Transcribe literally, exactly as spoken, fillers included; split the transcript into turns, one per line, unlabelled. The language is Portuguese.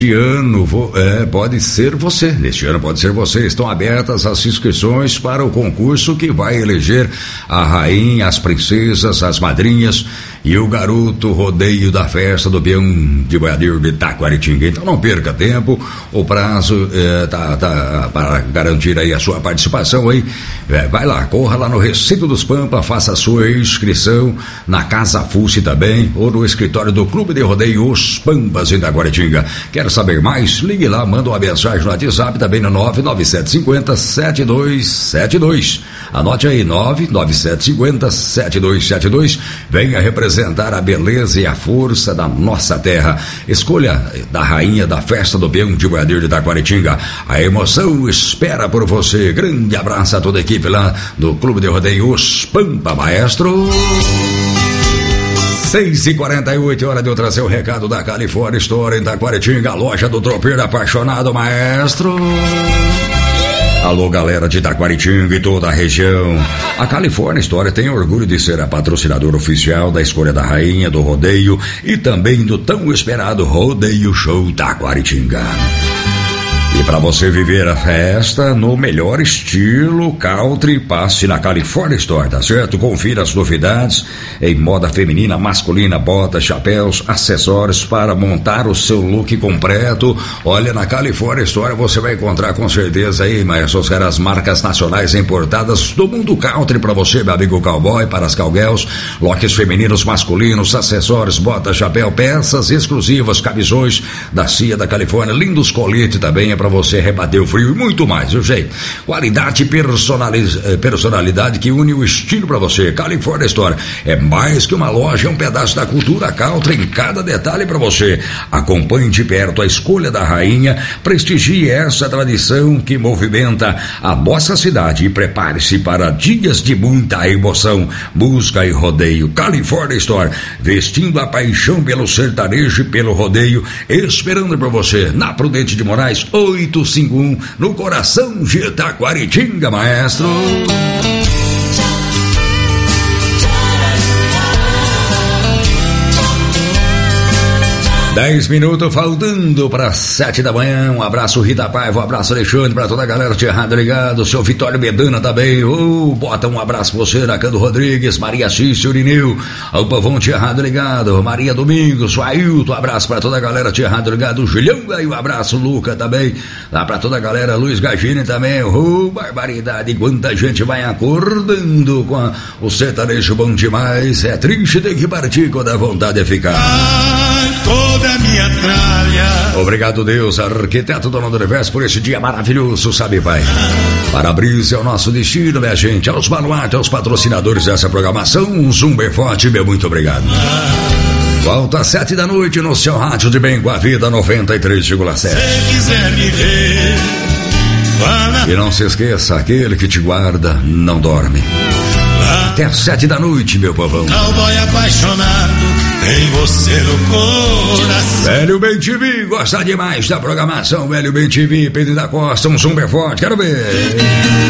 Este ano é, pode ser você, neste ano pode ser você, estão abertas as inscrições para o concurso que vai eleger a rainha, as princesas, as madrinhas e o garoto rodeio da festa do peão de boiadeiro de Taquaritinga. Então não perca tempo, o prazo é, tá, tá para garantir aí a sua participação aí, é, vai lá, corra lá no Recinto dos Pampa, faça a sua inscrição na Casa Fussi também, ou no escritório do Clube de Rodeio Os Pampas em Taquaritinga. Quer saber mais? Ligue lá, manda uma mensagem no WhatsApp também no nove nove sete cinco zero sete dois sete dois. Anote aí, nove nove sete cinco zero sete dois sete dois. Venha representar a beleza e a força da nossa terra. Escolha da rainha da festa do peão de boiadeiro de Taquaritinga. A emoção espera por você. Grande abraço a toda a equipe lá do Clube de Rodeio Os Pampa, maestro. seis e quarenta e oito, hora de eu trazer o recado da California Store em Taquaritinga, a loja do tropeiro apaixonado, maestro. Alô, galera de Taquaritinga e toda a região. A California Store tem orgulho de ser a patrocinadora oficial da escolha da rainha do rodeio e também do tão esperado Rodeio Show Taquaritinga. E para você viver a festa no melhor estilo country, passe na California Store, tá certo? Confira as novidades em moda feminina, masculina, botas, chapéus, acessórios para montar o seu look completo. Olha, na California Store você vai encontrar com certeza aí, mas as marcas nacionais importadas do mundo country para você, meu amigo cowboy, para as cowgirls, looks femininos, masculinos, acessórios, botas, chapéu, peças exclusivas, camisões da C I A da Califórnia, lindos coletes também para você rebater o frio e muito mais, eu sei. Qualidade e personaliz... personalidade que une o estilo para você. California Store é mais que uma loja, é um pedaço da cultura country em cada detalhe para você. Acompanhe de perto a escolha da rainha, prestigie essa tradição que movimenta a nossa cidade e prepare-se para dias de muita emoção. Música e rodeio. California Store, vestindo a paixão pelo sertanejo e pelo rodeio, esperando por você na Prudente de Moraes oito cinco um, no coração de Taquaritinga, maestro. Dez minutos faltando para sete da manhã. Um abraço Rita Paiva, um abraço Alexandre, para toda a galera de errado ligado. Seu Vitório Medana também. Oh, bota um abraço pra você, Nacando Rodrigues, Maria Cício Urineu, o Pavão de errado ligado, Maria Domingos, o Ailton, um abraço para toda a galera de errado ligado. O Julião aí, um abraço, Luca também. Lá para toda a galera, Luiz Gagini também. Oh, barbaridade, quanta gente vai acordando com a, o sertanejo bom demais. É triste ter que partir quando a vontade é ficar.
Toda minha tralha.
Obrigado, Deus, arquiteto dono do universo, por esse dia maravilhoso, sabe, Pai? Para-brisa é o nosso destino, minha gente. Aos baluartes, aos patrocinadores dessa programação, um zoom bem forte, meu muito obrigado. Volta às sete da noite no seu rádio de bem com a vida noventa e três vírgula sete.
Se quiser me ver, na...
E não se esqueça, aquele que te guarda não dorme. Até às sete da noite, meu povão.
Cowboy apaixonado, tem você no coração.
Velho Bem T V, gosta demais da programação. Velho Bem T V, Pedro da Costa, um zoom bem forte, quero ver.